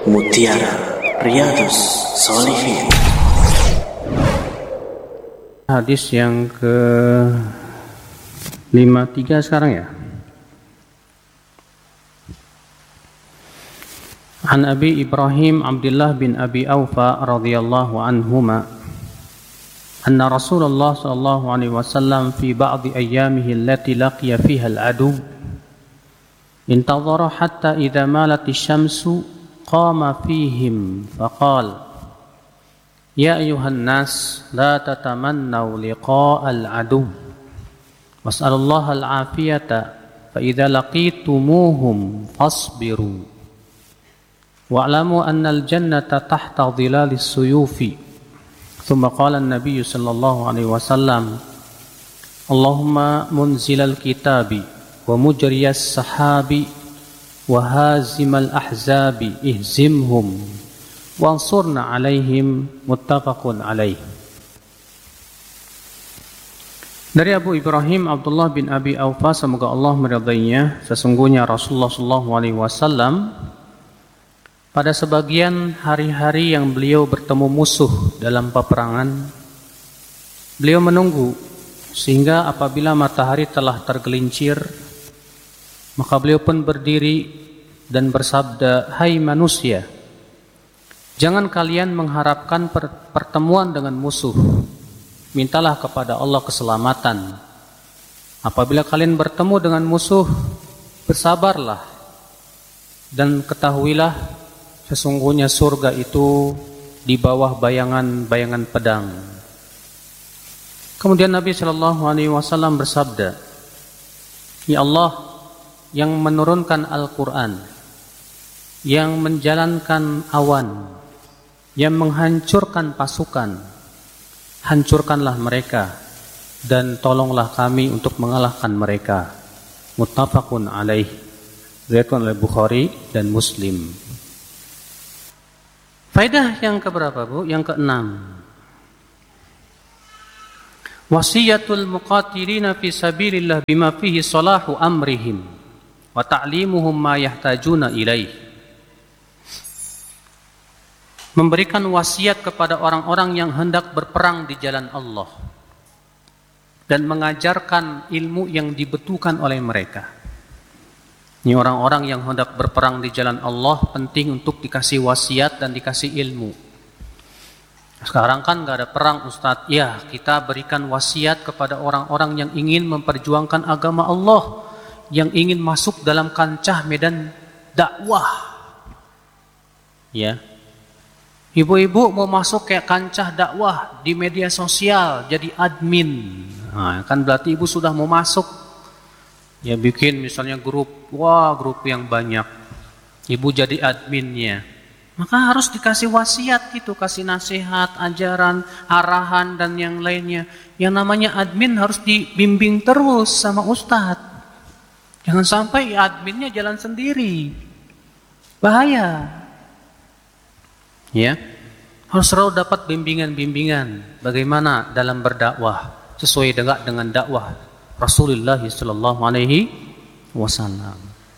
Mutiara Riyadhus Shalihin. Hadis yang ke-53 sekarang ya. An Abi Ibrahim Abdullah bin Abi Aufa radhiyallahu anhuma anna Rasulullah sallallahu alaihi wasallam fi ba'di ayyamihi allati laqiya fiha al-adu intadhara hatta idza malat asy-syamsu qama fihim faqala ya ayuhan nas la tatamannaw liqa'al adu was'alullaha al-afiyata fa idza laqitumuhum fasbiru wa'lamu anna al-jannata tahta dhilalis suyufi thumma qala an-nabiy sallallahu alaihi wasallam Allahumma munzilal kitabi wa mujriyas sahabi wa hazimal ahzabi ihzimhum wansurna alaihim muttafaqun alaih. Dari Abu Ibrahim Abdullah bin Abi Aufa, semoga Allah meridainya, sesungguhnya Rasulullah sallallahu alaihi wasallam pada sebagian hari-hari yang beliau bertemu musuh dalam peperangan, beliau menunggu sehingga apabila matahari telah tergelincir, maka beliau pun berdiri dan bersabda, "Hai manusia, jangan kalian mengharapkan pertemuan dengan musuh. Mintalah kepada Allah keselamatan. Apabila kalian bertemu dengan musuh, bersabarlah dan ketahuilah sesungguhnya surga itu di bawah bayangan-bayangan pedang." Kemudian Nabi Shallallahu Alaihi Wasallam bersabda, "Ya Allah yang menurunkan Al-Quran, yang menjalankan awan, yang menghancurkan pasukan, hancurkanlah mereka dan tolonglah kami untuk mengalahkan mereka." Muttafaqun alaih, diriwayatkan oleh Bukhari dan Muslim. Faedah yang keberapa, Bu? Yang keenam. Wasiyatul muqatilina fi sabilillah bima fihi salahu amrihim wa ta'limuhum ma yahtajuna ilaih. Memberikan wasiat kepada orang-orang yang hendak berperang di jalan Allah dan mengajarkan ilmu yang dibutuhkan oleh mereka. Ini orang-orang yang hendak berperang di jalan Allah penting untuk dikasih wasiat dan dikasih ilmu. Sekarang kan gak ada perang, Ustadz. Ya, kita berikan wasiat kepada orang-orang yang ingin memperjuangkan agama Allah, yang ingin masuk dalam kancah medan dakwah. Ya, ibu-ibu mau masuk kayak kancah dakwah di media sosial, jadi admin. Nah, kan berarti ibu sudah mau masuk. Ya, bikin misalnya grup yang banyak. Ibu jadi adminnya. Maka harus dikasih wasiat gitu, kasih nasihat, ajaran, arahan dan yang lainnya. Yang namanya admin harus dibimbing terus sama ustadz. Jangan sampai adminnya jalan sendiri. Bahaya. Ya. Harus selalu dapat bimbingan-bimbingan bagaimana dalam berdakwah sesuai dengan dakwah Rasulullah sallallahu alaihi wasallam.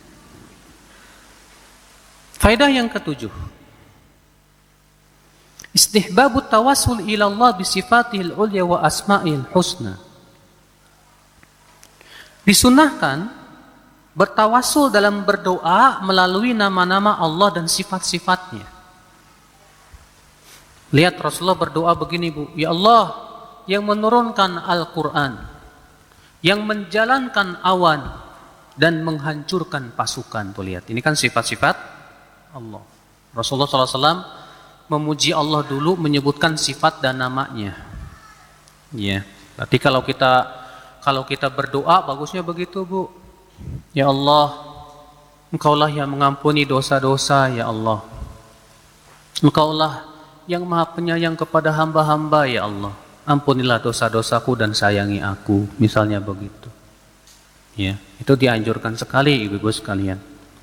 Faedah yang ketujuh. Istihbabut tawassul ila Allah bi sifatihil ulya wa asma'il husna. Disunahkan bertawassul dalam berdoa melalui nama-nama Allah dan sifat-sifatnya. Lihat Rasulullah berdoa begini, Bu. Ya Allah yang menurunkan Al-Quran, yang menjalankan awan dan menghancurkan pasukan. Tuh lihat, ini kan sifat-sifat Allah. Rasulullah SAW memuji Allah dulu, menyebutkan sifat dan namanya. Ya, berarti kalau kita berdoa bagusnya begitu, Bu. Ya Allah, Engkaulah yang mengampuni dosa-dosa, ya Allah. Engkaulah yang Maha Penyayang kepada hamba-hamba, ya Allah. Ampunilah dosa-dosaku dan sayangi aku, misalnya begitu. Ya, itu dianjurkan sekali ibu-ibu sekalian.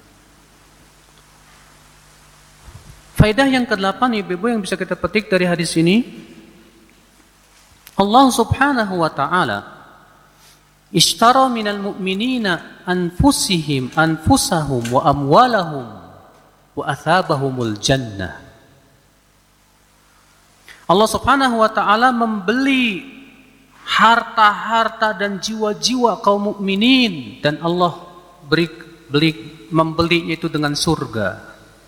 Faedah yang ke-8 ibu-ibu yang bisa kita petik dari hadis ini, Allah Subhanahu wa taala ishtara minal mu'minina anfusahum wa amwalahum wa athabahumul jannah. Allah Subhanahu wa taala membeli harta-harta dan jiwa-jiwa kaum mukminin dan Allah membelinya itu dengan surga.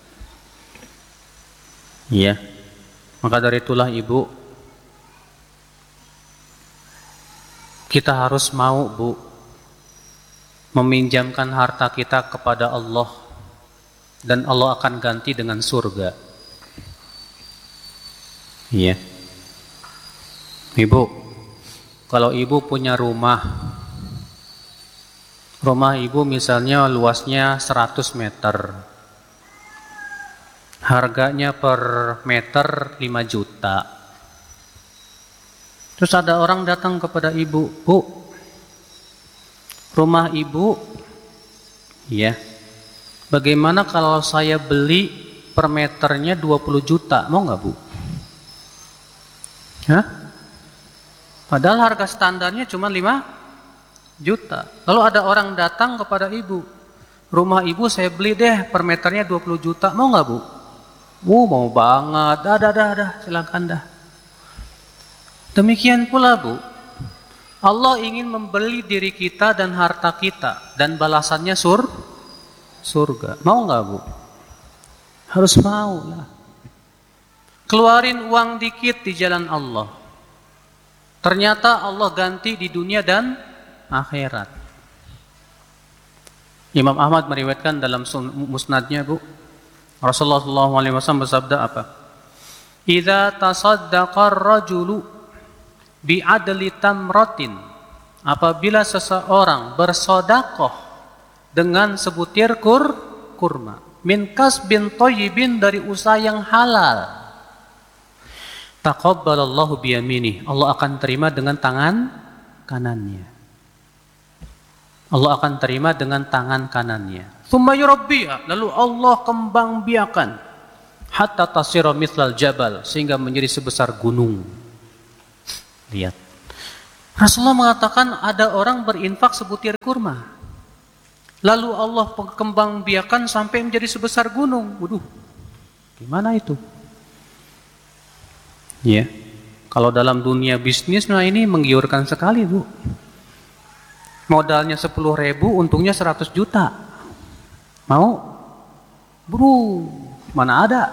Ya. Maka dari itulah Ibu, kita harus mau, Bu, meminjamkan harta kita kepada Allah dan Allah akan ganti dengan surga. Iya. Ibu, kalau Ibu punya rumah Ibu misalnya luasnya 100 meter. Harganya per meter 5 juta. Terus ada orang datang kepada Ibu, Bu, rumah Ibu, ya, bagaimana kalau saya beli per meternya 20 juta, mau nggak, Bu? Hah? Padahal harga standarnya cuma 5 juta. Lalu ada orang datang kepada Ibu, rumah Ibu saya beli deh per meternya 20 juta, mau nggak, Bu? Mau banget, dah, silakan dah. Demikian pula, Bu, Allah ingin membeli diri kita dan harta kita dan balasannya surga. Mau nggak, Bu? Harus mau lah. Keluarin uang dikit di jalan Allah. Ternyata Allah ganti di dunia dan akhirat. Imam Ahmad meriwayatkan dalam musnadnya, Bu, Rasulullah SAW bersabda apa? Idza tasaddaqar rajulu bi'adli tamratin, apabila seseorang bersedekah dengan sebutir kurma, min kasbin thayyibin, dari usaha yang halal, taqabbalallahu biyaminih, Allah akan terima dengan tangan kanannya. Allah akan terima dengan tangan kanannya. Tsumma yurabbiha, lalu Allah kembang biakan hatta tasira mithlal jabal, sehingga menjadi sebesar gunung. Lihat. Rasulullah mengatakan ada orang berinfak sebutir kurma, lalu Allah kembang biakan sampai menjadi sebesar gunung. Waduh. Gimana itu? Ya, kalau dalam dunia bisnis, nah ini menggiurkan sekali, Bu. Modalnya 10.000, untungnya 100 juta. Mau? Bro, mana ada?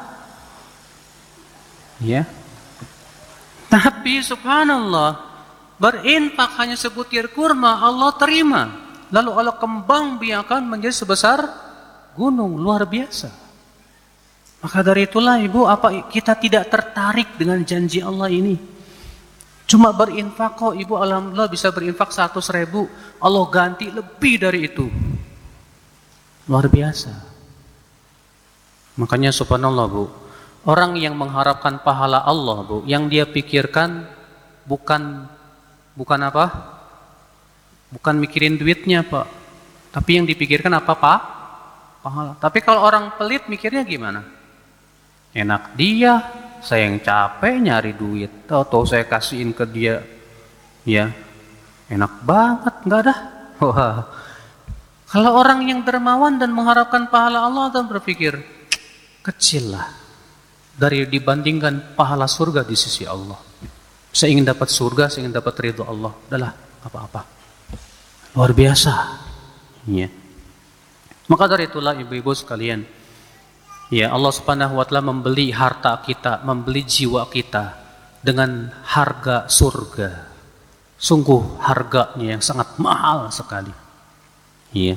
Ya. Tapi subhanallah, berinfak hanya sebutir kurma, Allah terima. Lalu Allah kembang biakan menjadi sebesar gunung, luar biasa. Maka dari itulah, Ibu, apa kita tidak tertarik dengan janji Allah ini? Cuma berinfak kok, Ibu, alhamdulillah bisa berinfak 100.000, Allah ganti lebih dari itu. Luar biasa. Makanya subhanallah, Bu, orang yang mengharapkan pahala Allah, Bu, yang dia pikirkan bukan apa? Bukan mikirin duitnya, Pak. Tapi yang dipikirkan apa, Pak? Pahala. Tapi kalau orang pelit mikirnya gimana? Enak dia, saya yang capek nyari duit, tahu saya kasihin ke dia, ya enak banget, nggak dah. Wah. Kalau orang yang dermawan dan mengharapkan pahala Allah, dan berpikir kecil lah dari dibandingkan pahala surga di sisi Allah. Saya ingin dapat surga, saya ingin dapat ridho Allah, udahlah apa-apa. Luar biasa. Ya. Maka dari itulah ibu-ibu sekalian, ya, Allah Subhanahu wa taala membeli harta kita, membeli jiwa kita dengan harga surga. Sungguh harganya yang sangat mahal sekali. Iya.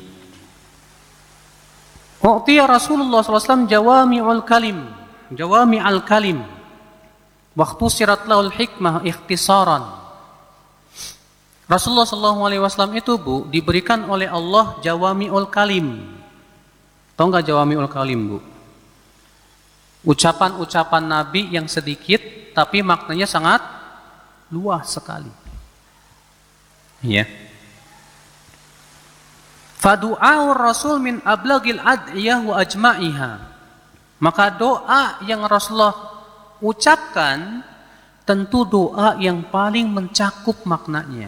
U'tiya Rasulullah SAW jawami'ul kalim. Waktu sirat lahul hikmah ikhtisaran. Rasulullah SAW itu, Bu, diberikan oleh Allah jawami'ul kalim. Tahu nggak jawami'ul kalim, Bu? Ucapan-ucapan Nabi yang sedikit tapi maknanya sangat luas sekali. Ya. Fadu'aur Rasul min ablagil ad'iyah wa ajma'iha. Maka doa yang Rasulullah ucapkan tentu doa yang paling mencakup maknanya.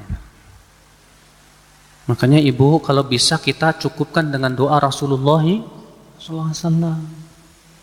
Makanya Ibu, kalau bisa kita cukupkan dengan doa Rasulullah SAW.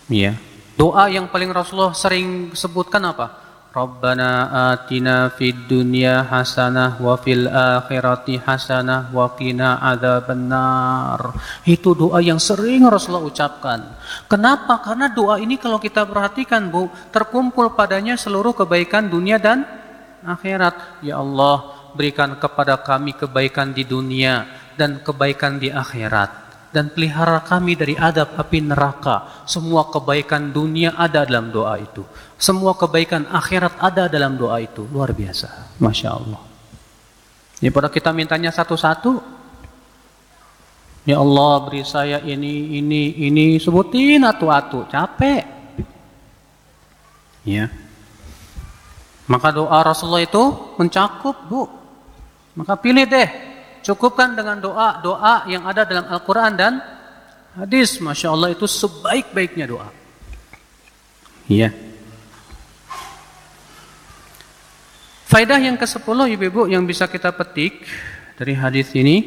Ya. Doa yang paling Rasulullah sering sebutkan apa? Rabbana atina fid dunya hasanah wa fil akhirati hasanah wa qina adzabannar. Itu doa yang sering Rasulullah ucapkan. Kenapa? Karena doa ini kalau kita perhatikan, Bu, terkumpul padanya seluruh kebaikan dunia dan akhirat. Ya Allah, berikan kepada kami kebaikan di dunia dan kebaikan di akhirat. Dan pelihara kami dari adab api neraka. Semua kebaikan dunia ada dalam doa itu. Semua kebaikan akhirat ada dalam doa itu. Luar biasa. Masya Allah. Daripada kita mintanya satu-satu. Ya Allah, beri saya ini. Sebutin atu-atu. Capek. Ya. Maka doa Rasulullah itu mencakup, Bu. Maka pilih deh. Cukupkan dengan doa yang ada dalam Al-Quran dan hadis. Masya Allah, itu sebaik-baiknya doa. Iya. Faedah yang ke-10, ibu-ibu, yang bisa kita petik dari hadis ini.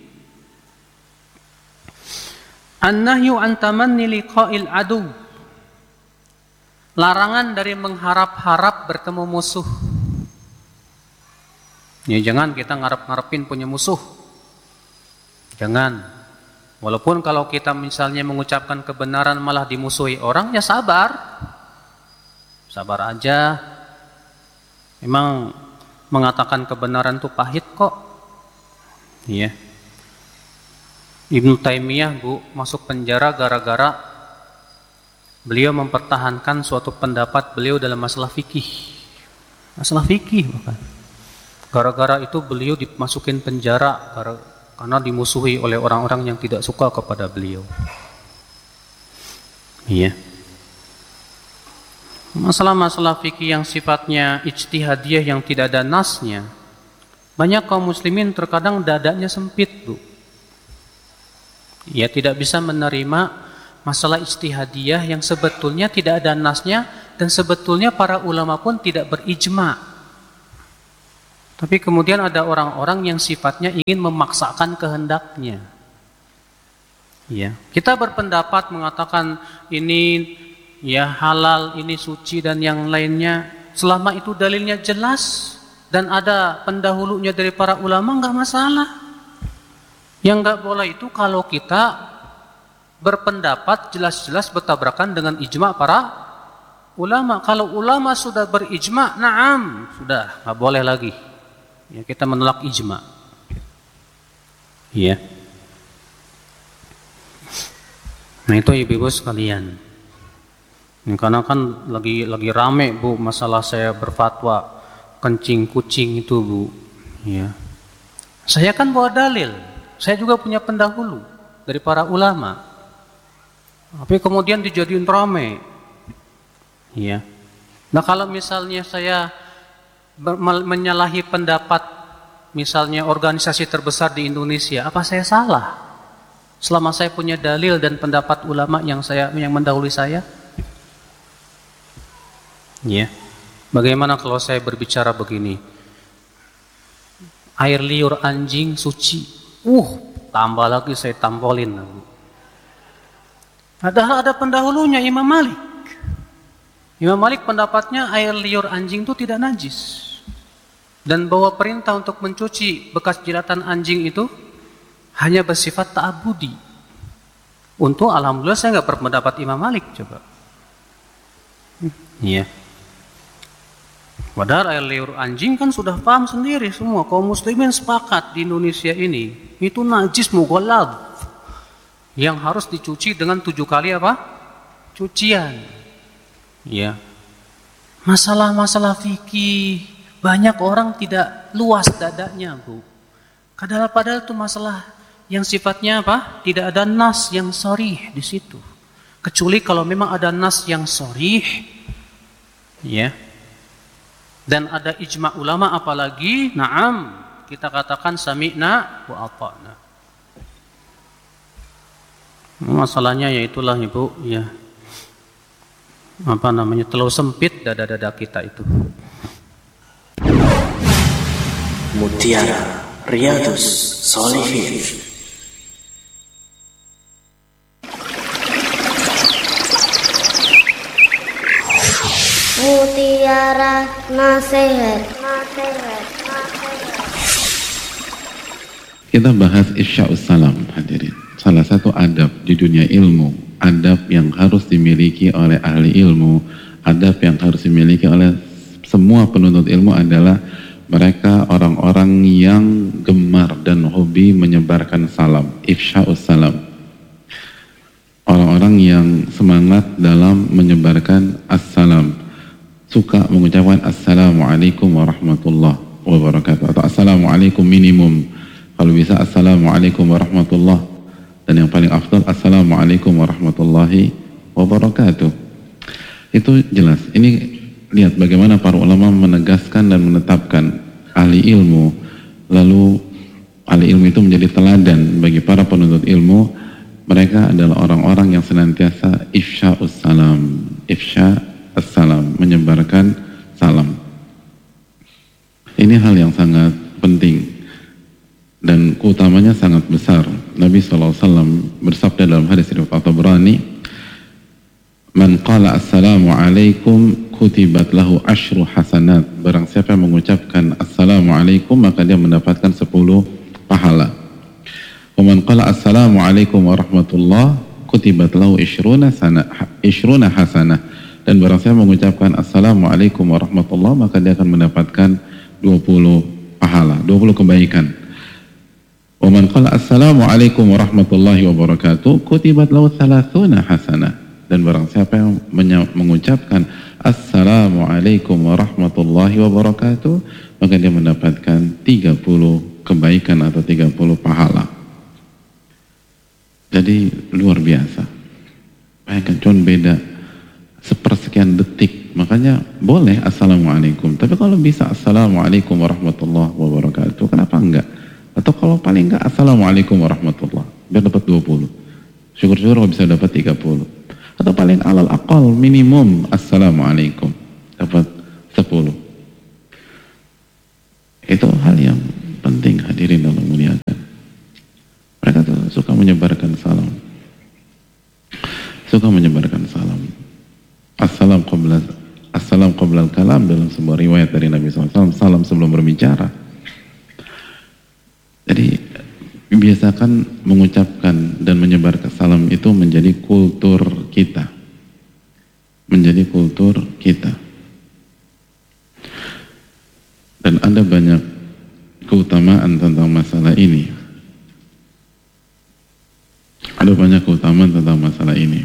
An-nahyu an tamanni liqa'il adu. Larangan dari mengharap-harap bertemu musuh. Ya, jangan kita ngarep-ngarepin punya musuh. Jangan. Walaupun kalau kita misalnya mengucapkan kebenaran malah dimusuhi orang, ya sabar. Sabar aja. Memang mengatakan kebenaran itu pahit kok. Iya. Ibnu Taimiyah, Bu, masuk penjara gara-gara beliau mempertahankan suatu pendapat beliau dalam masalah fikih. Masalah fikih bukan. Gara-gara itu beliau dimasukin penjara karena dimusuhi oleh orang-orang yang tidak suka kepada beliau. Iya. Masalah-masalah fikih yang sifatnya ijtihadiyah yang tidak ada nasnya, banyak kaum muslimin terkadang dadanya sempit, Bu. Ya, tidak bisa menerima masalah ijtihadiyah yang sebetulnya tidak ada nasnya dan sebetulnya para ulama pun tidak berijma'. Tapi kemudian ada orang-orang yang sifatnya ingin memaksakan kehendaknya. Ya, kita berpendapat mengatakan ini ya halal, ini suci dan yang lainnya. Selama itu dalilnya jelas dan ada pendahulunya dari para ulama, enggak masalah. Yang enggak boleh itu kalau kita berpendapat jelas-jelas bertabrakan dengan ijma' para ulama. Kalau ulama sudah berijma', na'am, sudah enggak boleh lagi. Ya, kita menolak ijma. Iya. Nah, itu ibu-ibu sekalian. Karena kan lagi rame, Bu, masalah saya berfatwa kencing kucing itu, Bu. Ya. Saya kan bawa dalil. Saya juga punya pendahulu dari para ulama. Tapi kemudian dijadiin rame. Ya. Nah, kalau misalnya saya menyalahi pendapat misalnya organisasi terbesar di Indonesia, apa saya salah? Selama saya punya dalil dan pendapat ulama yang mendahului saya? Ya. Bagaimana kalau saya berbicara begini? Air liur anjing suci. Tambah lagi saya tampolin. Ada pendahulunya Imam Malik. Imam Malik pendapatnya air liur anjing itu tidak najis. Dan bahwa perintah untuk mencuci bekas jilatan anjing itu hanya bersifat ta'abudi. Untuk alhamdulillah saya nggak berpendapat Imam Malik, coba. Iya. Padahal air liur anjing kan sudah paham sendiri semua. Kaum muslimin sepakat di Indonesia ini itu najis mughalladz yang harus dicuci dengan 7 kali apa? Cucian. Ya. Masalah-masalah fikih banyak orang tidak luas dadanya, Bu. Padahal itu masalah yang sifatnya apa? Tidak ada nas yang sharih di situ. Kecuali kalau memang ada nas yang sharih, ya. Dan ada ijma' ulama apalagi, na'am, kita katakan sami'na wa ata'na. Masalahnya yaitulah, Ibu, ya. Terlalu sempit dada-dada kita itu. Mutiara Riyadhus Shalihin. mutiara nasihat. Kita bahas ifsya'us salam, hadirin. Salah satu adab di dunia ilmu, adab yang harus dimiliki oleh ahli ilmu, adab yang harus dimiliki oleh semua penuntut ilmu adalah mereka orang-orang yang gemar dan hobi menyebarkan salam, ifsya'us salam. Orang-orang yang semangat dalam menyebarkan assalam, suka mengucapkan assalamualaikum warahmatullahi wabarakatuh, atau assalamualaikum minimum, kalau bisa assalamualaikum warahmatullahi, dan yang paling afdal assalamualaikum warahmatullahi wabarakatuh. Itu jelas. Ini lihat bagaimana para ulama menegaskan dan menetapkan ahli ilmu, lalu ahli ilmu itu menjadi teladan bagi para penuntut ilmu. Mereka adalah orang-orang yang senantiasa ifsya'us salam, ifsya'us salam, menyebarkan salam. Ini hal yang sangat penting dan keutamanya sangat besar. Nabi SAW bersabda dalam hadis riwayat At-Tabrani, "Man qala assalamu alaikum kutibat lahu asyru hasanat." Barang siapa yang mengucapkan assalamu alaikum maka dia mendapatkan 10 pahala. "Man qala assalamu alaikum warahmatullah kutibat lahu isyruna hasanah." Dan barang siapa mengucapkan assalamu alaikum warahmatullah maka dia akan mendapatkan 20 pahala, 20 kebaikan. "Man qala assalamu alaikum warahmatullahi wabarakatuh kutibat lahu 30 hasanah." Dan barang siapa yang mengucapkan assalamu alaikum warahmatullahi wabarakatuh maka dia mendapatkan 30 kebaikan atau 30 pahala. Jadi luar biasa. Bayangkan cuma beda sepersekian detik. Makanya boleh assalamualaikum. Tapi kalau bisa assalamualaikum warahmatullahi wabarakatuh, kenapa enggak? Atau kalau paling enggak assalamualaikum warahmatullahi, biar dapat 20. Syukur-syukur kalau bisa dapat 30. Atau paling alal aqal minimum assalamualaikum, dapat 10. Itu hal yang penting hadirin dalam muliakan. Mereka tuh suka menyebarkan salam. Suka menyebarkan salam. Assalam qabla al-kalam dalam sebuah riwayat dari Nabi SAW, salam sebelum berbicara. Jadi biasakan mengucapkan dan menyebarkan salam itu menjadi kultur kita. Menjadi kultur kita. Dan ada banyak keutamaan tentang masalah ini. Ada banyak keutamaan tentang masalah ini.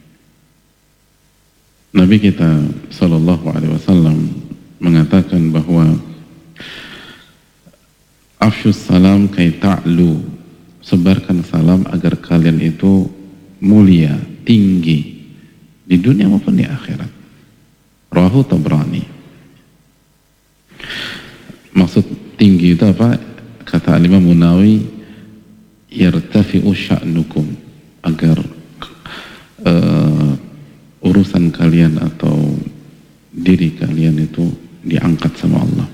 Nabi kita Sallallahu Alaihi Wasallam mengatakan bahwa afsyus salam kai ta'lu, sebarkan salam agar kalian itu mulia, tinggi di dunia maupun di akhirat. Rawahu Tabrani. Maksud tinggi itu apa? Kata Imam Munawi, yartafi'u sya'nukum, agar urusan kalian atau diri kalian itu diangkat sama Allah,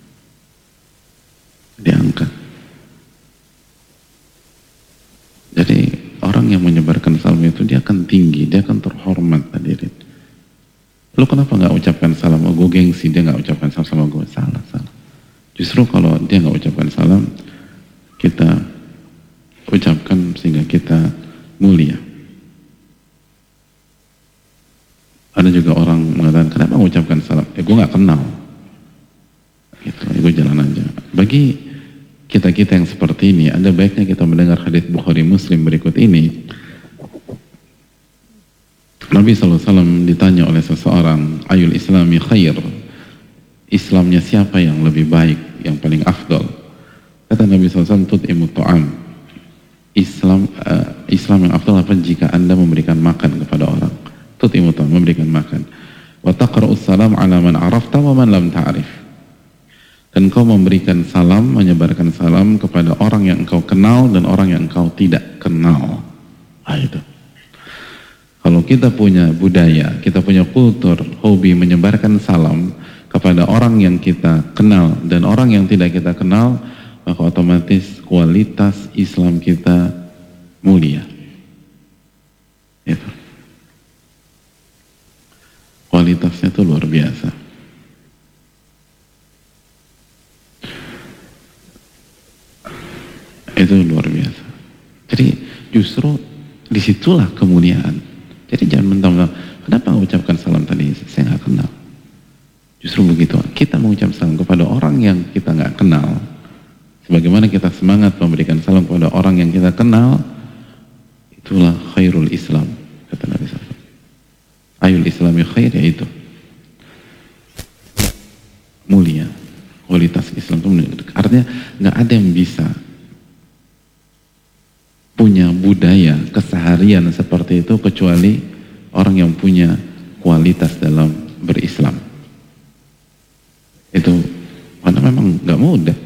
diangkat. Jadi orang yang menyebarkan salam itu dia akan tinggi, dia akan terhormat hadirin. Lu kenapa nggak ucapkan salam? Oh, gue gengsi dia nggak ucapkan salam sama gue. Salah. Justru kalau dia nggak ucapkan salam, kita ucapkan sehingga kita mulia. Ada juga orang mengatakan, kenapa mengucapkan salam? Gue gak kenal. Gitu, gue jalan aja. Bagi kita-kita yang seperti ini, ada baiknya kita mendengar hadits Bukhari Muslim berikut ini. Nabi SAW ditanya oleh seseorang, ayul islami khair, Islamnya siapa yang lebih baik, yang paling afdal? Kata Nabi SAW, tut'imu ta'am. Islam yang afdal apa? Jika Anda memberikan makan kepada orang. Tut'imu ta'am, memberikan makan. Wa taqra'us salam ala man arafta wa man lam ta'rif. Dan kau memberikan salam, menyebarkan salam kepada orang yang engkau kenal dan orang yang engkau tidak kenal. Itu. Kalau kita punya budaya, kita punya kultur, hobi menyebarkan salam kepada orang yang kita kenal dan orang yang tidak kita kenal, maka otomatis kualitas Islam kita mulia. Itu. Kualitas kualitasnya itu luar biasa. Itu luar biasa. Jadi justru disitulah kemuliaan. Jadi jangan mentang-mentang, kenapa mengucapkan salam tadi? Saya nggak kenal. Justru begitu. Kita mengucap salam kepada orang yang kita nggak kenal. Sebagaimana kita semangat memberikan salam kepada orang yang kita kenal, itulah khairul Islam, kata Nabi SAW. Ayul Islami khair, yaitu mulia. Kualitas Islam itu mulia. Artinya nggak ada yang bisa punya budaya keseharian seperti itu kecuali orang yang punya kualitas dalam berislam. Itu karena memang nggak mudah.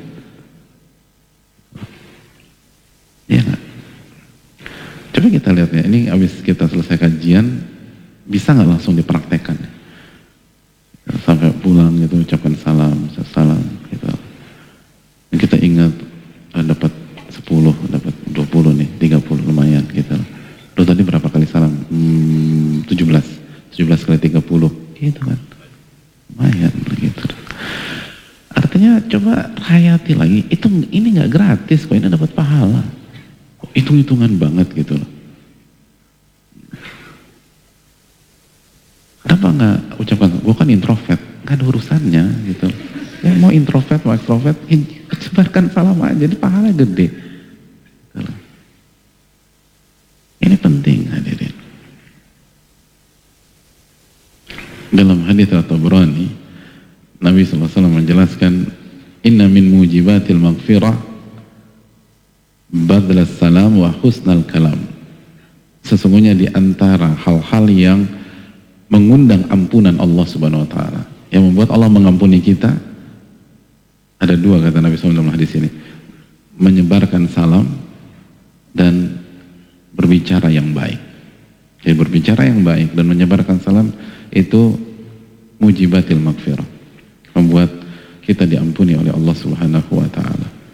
Iya nggak? Coba kita lihat ya, ini habis kita selesai kajian, bisa nggak langsung dipraktekkan? Sampai pulang gitu ucapkan salam gitu. Dan kita ingat dapat 10, dapat 20 nih, 30 lumayan gitu. Lu tadi berapa kali salam? 17 kali 30 gitu kan. Lumayan gitu. Artinya coba hayati lagi, ini nggak gratis kok, ini dapat pahala. Hitung-hitungan banget gitu loh. Kenapa nggak ucapkan, gue kan introvert, nggak ada urusannya gitu. Yang mau introvert, mau extrovert, sebarkan salam aja, jadi pahala gede. Ini penting hadirin. Dalam hadis At-Tabrani, Nabi SAW menjelaskan, inna min mujibatil maghfirah badlas salam wa husnal kalam. Sesungguhnya di antara hal-hal yang mengundang ampunan Allah Subhanahu wa taala, yang membuat Allah mengampuni kita, ada dua kata Nabi SAW dalam hadis ini. Menyebarkan salam dan berbicara yang baik. Jadi berbicara yang baik dan menyebarkan salam itu mujibatil maghfirah, membuat kita diampuni oleh Allah Subhanahu wa taala.